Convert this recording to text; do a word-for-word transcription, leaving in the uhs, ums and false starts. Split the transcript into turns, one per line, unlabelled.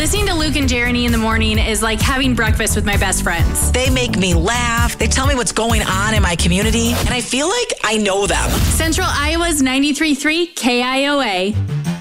Listening to Luke and Jeremy in the morning is like having breakfast with my best friends.
They make me laugh. They tell me what's going on in my community, and I feel like I know them.
Central Iowa's ninety-three point three K I O A.